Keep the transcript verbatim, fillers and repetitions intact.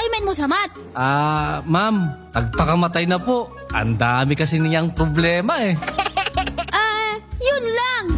assignment mo sa math? Ah, ma'am, nagpakamatay na po. Ang dami kasi niyang problema eh. Ah, yun lang.